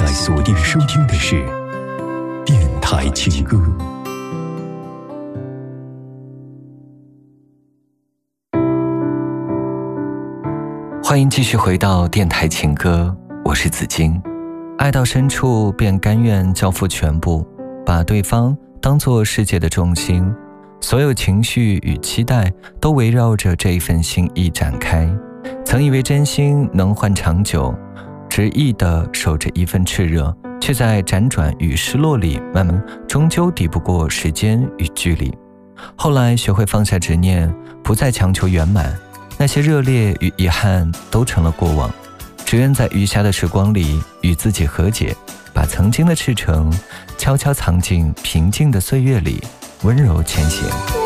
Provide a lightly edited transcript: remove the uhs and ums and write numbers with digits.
锁定收听的是电台情歌。 欢迎继续回到电台情歌，我是子金。爱到深处便甘愿交付全部，把对方当作世界的重心，所有情绪与期待都围绕着这一份心意展开。曾以为真心能换长久，执意地守着一份炽热，却在辗转与失落里慢慢终究抵不过时间与距离。后来学会放下执念，不再强求圆满，那些热烈与遗憾都成了过往，只愿在余下的时光里与自己和解，把曾经的赤诚悄悄藏进平静的岁月里，温柔前行。